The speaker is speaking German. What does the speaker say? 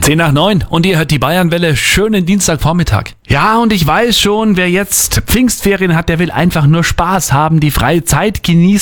10:09 und ihr hört die Bayernwelle. Schönen Dienstagvormittag. Ja, und ich weiß schon, wer jetzt Pfingstferien hat, der will einfach nur Spaß haben, die freie Zeit genießen.